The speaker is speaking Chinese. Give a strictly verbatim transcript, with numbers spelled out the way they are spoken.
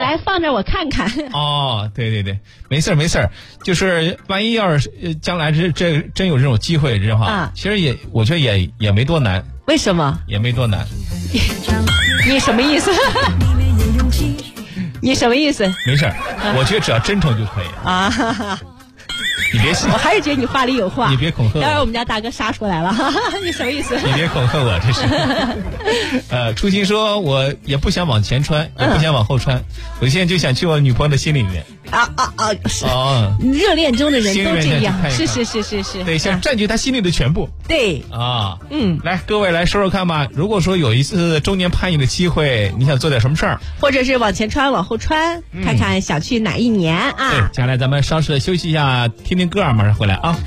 来放着我看看。 哦，对对对，没事儿没事儿，就是万一要是呃将来这这真有这种机会的话， 啊， 其实也我觉得也也没多难。 为什么？ 也没多难。 你什么意思？你什么意思？ 没事儿，我觉得只要真诚就可以啊。哈哈， 你别信， 我还是觉得你话里有话。 你别恐吓我。 待会儿我们家大哥杀出来了，哈哈，你什么意思？ 你别恐吓我，这是。呃，初心说，我也不想往前穿，也不想往后穿，嗯、我现在就想去我女朋友的心里面。 啊啊啊！是哦， 热恋中的人都这样， 看看是是是是是。 对，想占据他心里的全部。 对啊， 嗯， 来，各位来说说看吧。如果说有一次中年叛逆的机会，你想做点什么事儿， 或者是往前穿、往后穿，嗯、看看想去哪一年啊？ 对，接下来咱们稍事的休息一下，听听歌啊，马上回来啊。